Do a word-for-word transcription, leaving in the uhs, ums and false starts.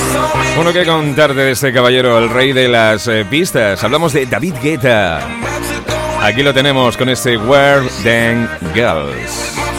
Bueno, que contarte de este caballero, el rey de las eh, pistas. Hablamos de David Guetta. Aquí lo tenemos con este Where Them Girls.